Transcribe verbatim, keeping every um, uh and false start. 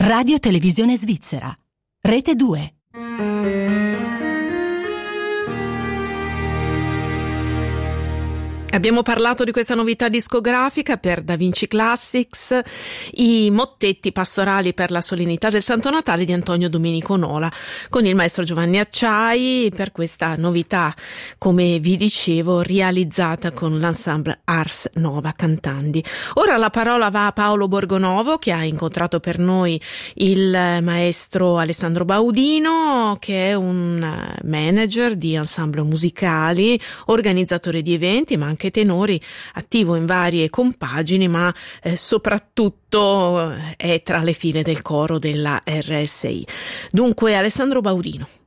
Radio Televisione Svizzera. Rete due. Abbiamo parlato di questa novità discografica per Da Vinci Classics, i mottetti pastorali per la solennità del Santo Natale di Antonio Domenico Nola, con il maestro Giovanni Acciai per questa novità, come vi dicevo, realizzata con l'ensemble Ars Nova Cantandi. Ora la parola va a Paolo Borgonovo, che ha incontrato per noi il maestro Alessandro Baudino, che è un manager di ensemble musicali, organizzatore di eventi, ma anche tenori, attivo in varie compagini, ma eh, soprattutto è tra le file del coro della R S I. Dunque, Alessandro Baudino.